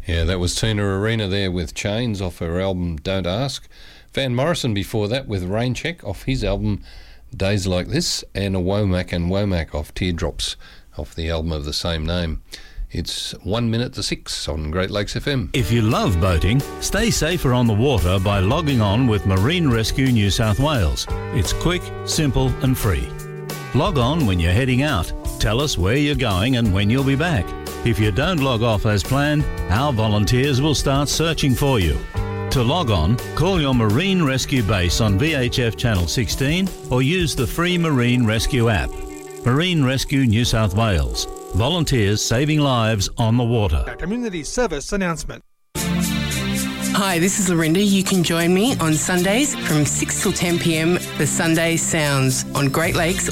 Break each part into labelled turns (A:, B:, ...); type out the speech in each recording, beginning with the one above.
A: Yeah, that was Tina Arena there with Chains off her album Don't Ask. Van Morrison before that with Rain Check off his album Days Like This, and a Womack and Womack off Teardrops off the album of the same name. It's 1 minute to 6 on Great Lakes FM.
B: If you love boating, stay safer on the water by logging on with Marine Rescue New South Wales. It's quick, simple and free. Log on when you're heading out. Tell us where you're going and when you'll be back. If you don't log off as planned, our volunteers will start searching for you. To log on, call your Marine Rescue base on VHF Channel 16 or use the free Marine Rescue app. Marine Rescue New South Wales. Volunteers saving lives on the water.
C: A community service announcement.
D: Hi, this is Lorinda. You can join me on Sundays from 6 till 10 p.m. for Sunday Sounds on Great Lakes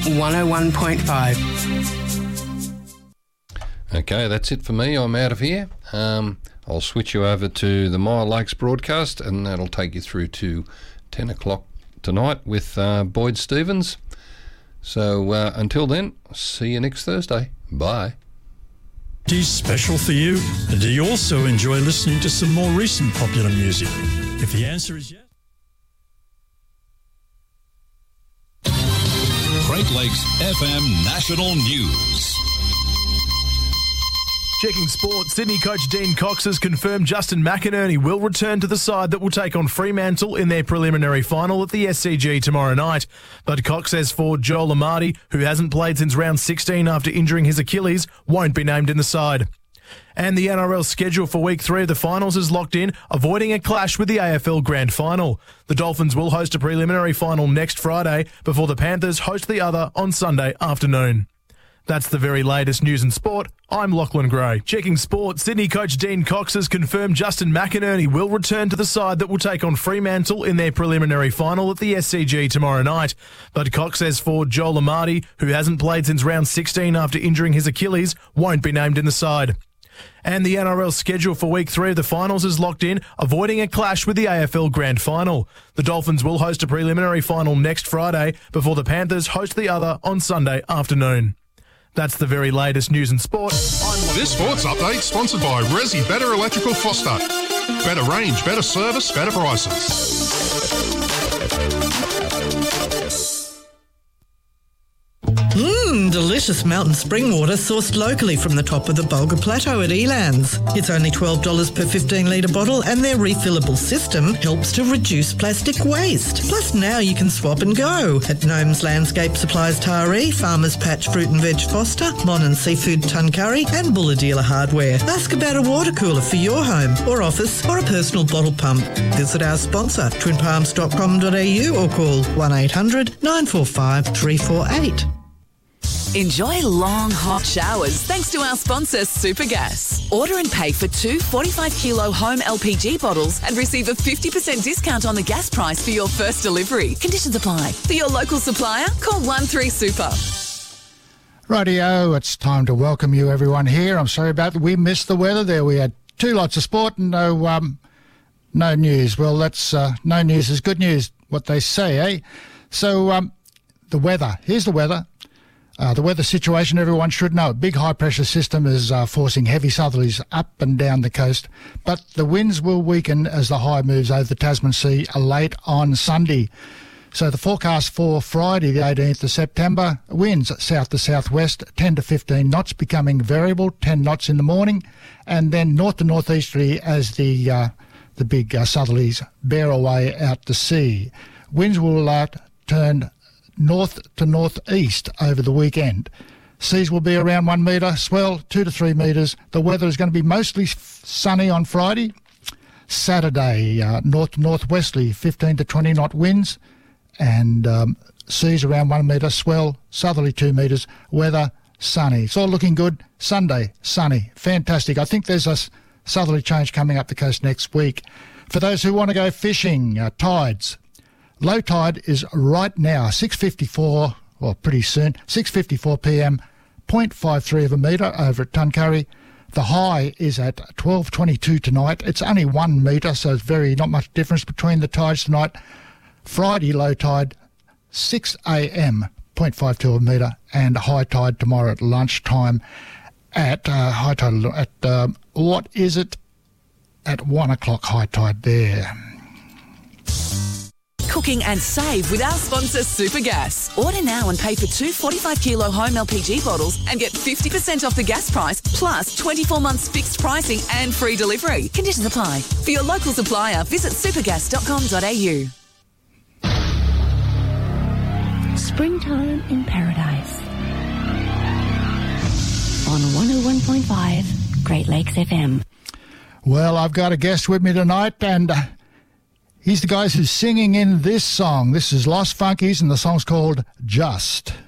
D: 101.5.
A: Okay, that's it for me. I'm out of here. I'll switch you over to the Mile Lakes broadcast, and that'll take you through to 10 o'clock tonight with Boyd Stevens. So until then, see you next Thursday. Bye.
E: Is special for you? Do you also enjoy listening to some more recent popular music? If the answer is yes.
F: Great Lakes FM National News.
G: Checking sport, Sydney coach Dean Cox has confirmed Justin McInerney will return to the side that will take on Fremantle in their preliminary final at the SCG tomorrow night. But Cox says forward Joel Amartey, who hasn't played since round 16 after injuring his Achilles, won't be named in the side. And the NRL schedule for week 3 of the finals is locked in, avoiding a clash with the AFL Grand Final. The Dolphins will host a preliminary final next Friday before the Panthers host the other on Sunday afternoon. That's the very latest news and sport. I'm Lachlan Gray. Checking sport, Sydney coach Dean Cox has confirmed Justin McInerney will return to the side that will take on Fremantle in their preliminary final at the SCG tomorrow night. But Cox says forward Joel Amartey, who hasn't played since round 16 after injuring his Achilles, won't be named in the side. And the NRL schedule for week 3 of the finals is locked in, avoiding a clash with the AFL Grand Final. The Dolphins will host a preliminary final next Friday before the Panthers host the other on Sunday afternoon. That's the very latest news and sport.
H: This sports update sponsored by Resi Better Electrical Foster. Better range, better service, better prices.
I: Delicious mountain spring water sourced locally from the top of the Bulga Plateau at Elands. It's only $12 per 15-litre bottle, and their refillable system helps to reduce plastic waste. Plus now you can swap and go at Gnomes Landscape Supplies Taree, Farmers Patch Fruit and Veg Foster, Mon and Seafood Tuncurry and Bulladila Hardware. Ask about a water cooler for your home or office or a personal bottle pump. Visit our sponsor, twinpalms.com.au, or call 1800 945 348.
J: Enjoy long, hot showers thanks to our sponsor, Supergas. Order and pay for 2 45-kilo home LPG bottles and receive a 50% discount on the gas price for your first delivery. Conditions apply. For your local supplier, call 13Super.
K: Rightio, it's time to welcome you everyone here. I'm sorry about that. We missed the weather there. We had 2 lots of sport and no news. Well, that's no news is good news, what they say, eh? So the weather. Here's the weather. The weather situation, everyone should know. A big high-pressure system is forcing heavy southerlies up and down the coast, but the winds will weaken as the high moves over the Tasman Sea late on Sunday. So the forecast for Friday, the 18th of September, winds south to southwest, 10 to 15 knots, becoming variable, 10 knots in the morning, and then north to northeasterly as the big southerlies bear away out to sea. Winds will turn north to northeast over the weekend. Seas will be around 1 metre, swell 2 to 3 metres. The weather is going to be mostly sunny on Friday. Saturday, north to northwesterly, 15 to 20 knot winds, and seas around 1 metre, swell southerly 2 metres. Weather sunny. It's all looking good. Sunday, sunny. Fantastic. I think there's a southerly change coming up the coast next week. For those who want to go fishing, tides. Low tide is right now, 6:54, or pretty soon, 6:54 p.m, 0.53 of a metre over at Tuncurry. The high is at 12:22 tonight. It's only 1 metre, so it's not much difference between the tides tonight. Friday, low tide, 6 a.m, 0.52 of a metre, and high tide tomorrow at lunchtime at high tide at, what is it? at 1 o'clock high tide there.
J: Cooking and save with our sponsor Supergas. Order now and pay for 2 45-kilo home LPG bottles and get 50% off the gas price, plus 24 months fixed pricing and free delivery. Conditions apply. For your local supplier, visit supergas.com.au.
L: Springtime in Paradise. On 101.5 Great Lakes FM.
K: Well, I've got a guest with me tonight, and he's the guy who's singing in this song. This is Lost Funkies, and the song's called Just.